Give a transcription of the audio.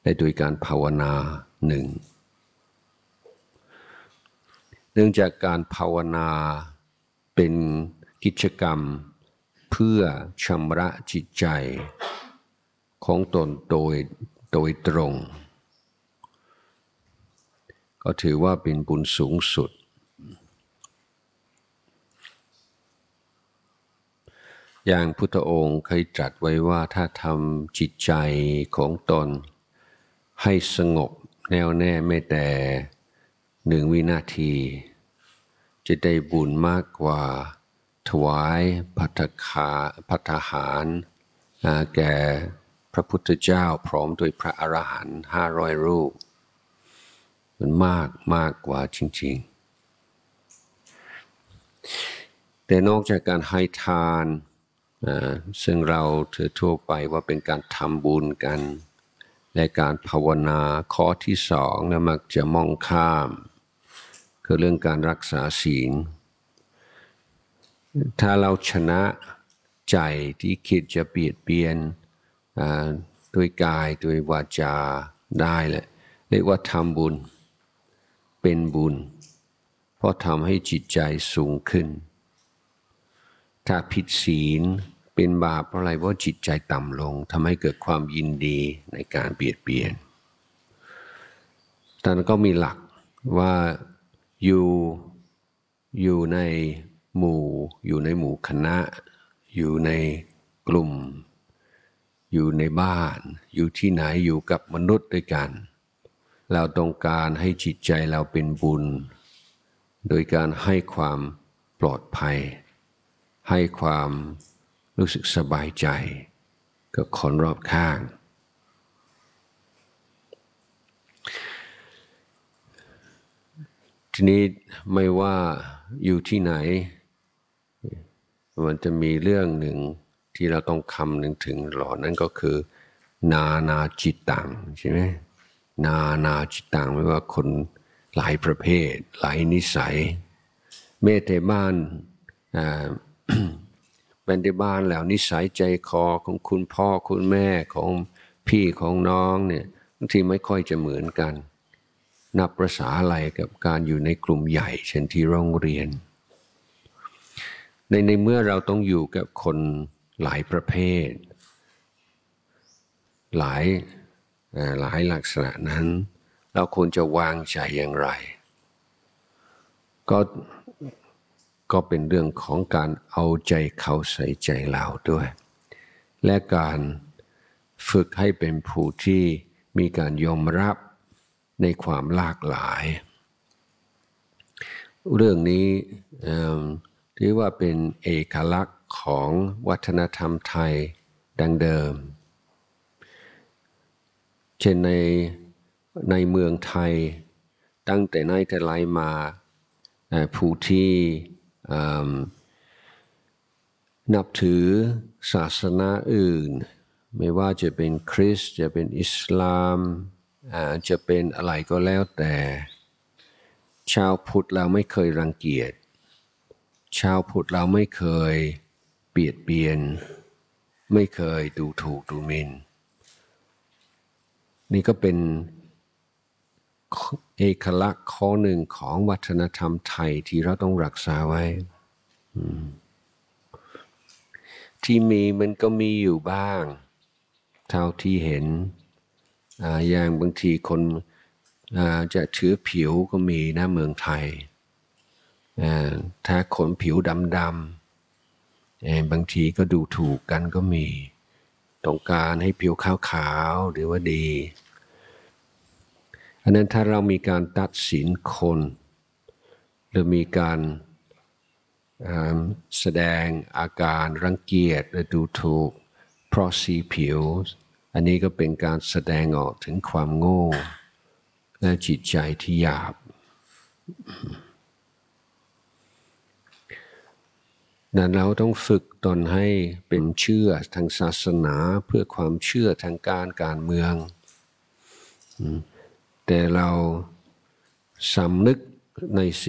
และโดยการภาวนาหนึ่งเนื่องจากการภาวนาเป็นกิจกรรมเพื่อชำระจิตใจของตนโดยตรงก็ถือว่าเป็นบุญสูงสุดอย่างพุทธองค์เคยตรัสไว้ว่าถ้าทำจิตใจของตนให้สงบแน่วแน่ไม่แต่1 วินาทีจะได้บุญมากกว่าถวายภัตตาหารแก่พระพุทธเจ้าพร้อมด้วยพระอรหันต์500 รูปมันมากกว่าจริงๆแต่นอกจากการให้ทานซึ่งเราถือทั่วไปว่าเป็นการทำบุญกันและการภาวนาข้อที่2นะมักจะมองข้ามคือเรื่องการรักษาศีลถ้าเราชนะใจที่คิดจะเบียดเบียนด้วยกายด้วยวาจาได้แหละเรียกว่าทำบุญเป็นบุญเพราะทำให้จิตใจสูงขึ้นถ้าผิดศีลเป็นบาปเพราะอะไรเพราะจิตใจต่ำลงทำให้เกิดความยินดีในการเบียดเบียนแต่ก็มีหลักว่าอยู่ในหมู่คณะอยู่ในกลุ่มอยู่ในบ้านอยู่ที่ไหนอยู่กับมนุษย์ด้วยกันเราต้องการให้จิตใจเราเป็นบุญโดยการให้ความปลอดภัยให้ความรู้สึกสบายใจกับคนรอบข้างทีนี้ไม่ว่าอยู่ที่ไหนมันจะมีเรื่องหนึ่งที่เราต้องคำนึงถึงหลอนั่นก็คือนาจิตตังใช่ไหมนาจิตตังไม่ว่าคนหลายประเภทหลายนิสัยแม้แต่บ้านเป็นที่บ้านแล้วนิสัยใจคอของคุณพ่อคุณแม่ของพี่ของน้องเนี่ยบางทีไม่ค่อยจะเหมือนกันนับประสาอะไรกับการอยู่ในกลุ่มใหญ่เช่นที่โรงเรียนในเมื่อเราต้องอยู่กับคนหลายประเภทหลายลักษณะนั้นเราควรจะวางใจอย่างไรก็เป็นเรื่องของการเอาใจเขาใส่ใจเราด้วยและการฝึกให้เป็นผู้ที่มีการยอมรับในความหลากหลายเรื่องนี้ถือว่าเป็นเอกลักษณ์ของวัฒนธรรมไทยดังเดิมเช่นในเมืองไทยตั้งแต่ไหนแต่ไรมาผู้ที่นับถือศาสนาอื่นไม่ว่าจะเป็นคริสต์จะเป็นอิสลามจะเป็นอะไรก็แล้วแต่ชาวพุทธเราไม่เคยรังเกียจชาวพุทธเราไม่เคยเบียดเบียนไม่เคยดูถูกดูหมิ่นนี่ก็เป็นเอกลักษณ์ข้อหนึ่งของวัฒนธรรมไทยที่เราต้องรักษาไว้ที่มีมันก็มีอยู่บ้างเท่าที่เห็นอย่างบางทีคนจะถือผิวก็มีนะเมืองไทยถ้าคนผิวดำบางทีก็ดูถูกกันก็มีต้องการให้ผิวขาวๆหรือว่าดีอันนั้นถ้าเรามีการตัดสินคนหรือมีการแสดงอาการรังเกียจหรือดูถูกเพราะสีผิวอันนี้ก็เป็นการแสดงออกถึงความโง่และจิตใจที่หยาบนั้นเราต้องฝึกตนให้เป็นเชื่อทางศาสนาเพื่อความเชื่อทางการเมืองแต่เราสำนึกในสิ่ง